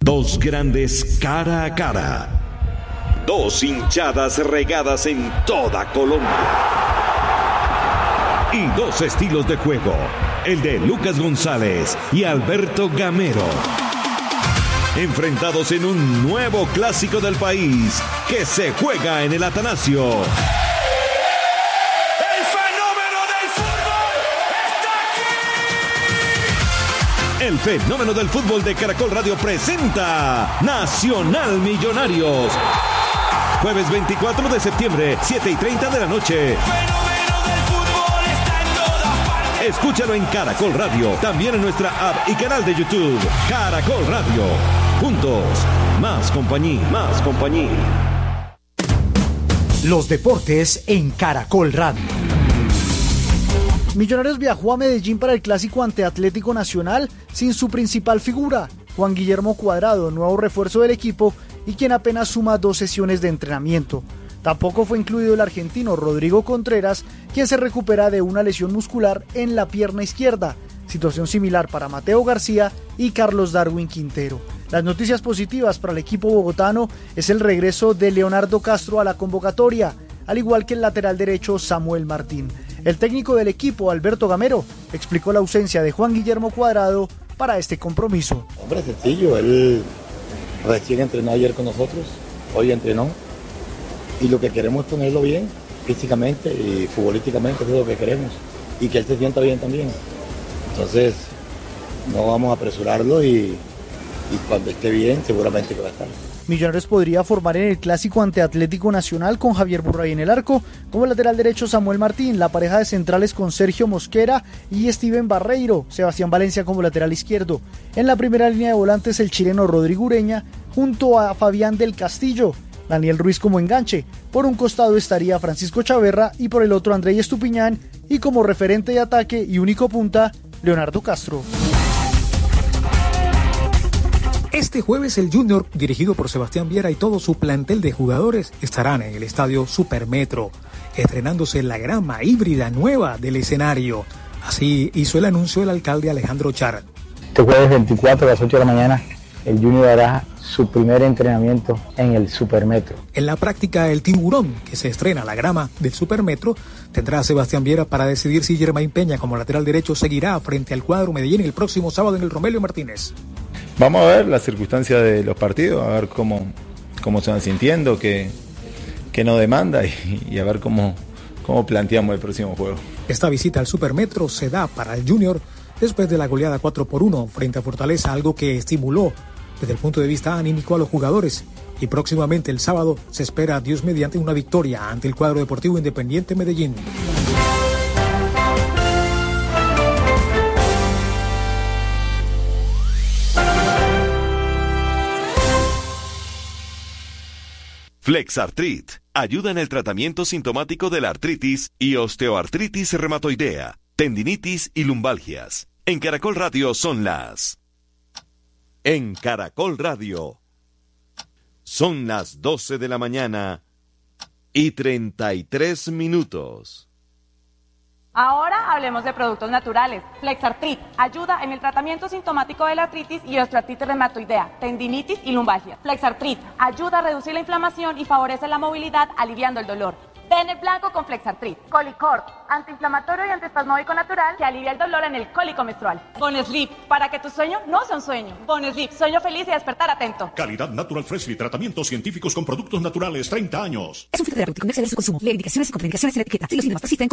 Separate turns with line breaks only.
Dos grandes cara a cara. Dos hinchadas regadas en toda Colombia. Y dos estilos de juego. El de Lucas González y Alberto Gamero. Enfrentados en un nuevo clásico del país que se juega en el Atanasio.
¡El fenómeno del fútbol está aquí!
El fenómeno del fútbol de Caracol Radio presenta Nacional Millonarios. Jueves 24 de septiembre, 7:30 de la noche. Escúchalo en Caracol Radio, también en nuestra app y canal de YouTube. Caracol Radio. Juntos, más compañía, más compañía.
Los deportes en Caracol Radio.
Millonarios viajó a Medellín para el clásico ante Atlético Nacional sin su principal figura, Juan Guillermo Cuadrado, nuevo refuerzo del equipo y quien apenas suma 2 sesiones de entrenamiento. Tampoco fue incluido el argentino Rodrigo Contreras, quien se recupera de una lesión muscular en la pierna izquierda. Situación similar para Mateo García y Carlos Darwin Quintero. Las noticias positivas para el equipo bogotano es el regreso de Leonardo Castro a la convocatoria, al igual que el lateral derecho Samuel Martín. El técnico del equipo, Alberto Gamero, explicó la ausencia de Juan Guillermo Cuadrado para este compromiso.
Hombre, sencillo, él recién entrenó ayer con nosotros, hoy entrenó. Y lo que queremos es ponerlo bien, físicamente y futbolísticamente, eso es lo que queremos. Y que él se sienta bien también. Entonces, no vamos a apresurarlo y cuando esté bien, seguramente que va a estar.
Millonarios podría formar en el clásico ante Atlético Nacional con Javier Burray en el arco, como lateral derecho Samuel Martín, la pareja de centrales con Sergio Mosquera y Steven Barreiro, Sebastián Valencia como lateral izquierdo. En la primera línea de volantes el chileno Rodrigo Ureña, junto a Fabián del Castillo. Daniel Ruiz como enganche, por un costado estaría Francisco Chaverra y por el otro Andrés Estupiñán, y como referente de ataque y único punta, Leonardo Castro.
Este jueves el Junior, dirigido por Sebastián Viera y todo su plantel de jugadores, estarán en el estadio Supermetro, estrenándose la grama híbrida nueva del escenario. Así hizo el anuncio el alcalde Alejandro Char.
Este jueves 24 a las 8 de la mañana, el Junior hará su primer entrenamiento en el Supermetro.
En la práctica, el Tiburón, que se estrena la grama del Supermetro, tendrá a Sebastián Viera para decidir si Germain Peña como lateral derecho seguirá frente al cuadro Medellín el próximo sábado en el Romelio Martínez.
Vamos a ver las circunstancias de los partidos, a ver cómo se van sintiendo, qué nos demanda y a ver cómo planteamos el próximo juego.
Esta visita al Supermetro se da para el Junior después de la goleada 4-1 frente a Fortaleza, algo que estimuló desde el punto de vista anímico a los jugadores. Y próximamente el sábado se espera, Dios mediante, una victoria ante el cuadro Deportivo Independiente Medellín.
Flexartrit ayuda en el tratamiento sintomático de la artritis y osteoartritis reumatoidea, tendinitis y lumbalgias. En Caracol Radio son las... En Caracol Radio son las 12 de la mañana y 33 minutos.
Ahora hablemos de productos naturales. Flexartrit ayuda en el tratamiento sintomático de la artritis y osteoartritis reumatoidea, tendinitis y lumbalgia. Flexartrit ayuda a reducir la inflamación y favorece la movilidad, aliviando el dolor. Bene Blanco con Flexartrit. Colicort, antiinflamatorio y antiespasmódico natural que alivia el dolor en el cólico menstrual. Bonesleep, para que tu sueño no sea un sueño. Bonesleep, sueño feliz y despertar atento.
Calidad Natural Freshly, tratamientos científicos con productos naturales, 30 años.
Es un filtro terapéutico, no exceder su consumo. Lee indicaciones y contraindicaciones en la etiqueta. Si los síntomas persisten,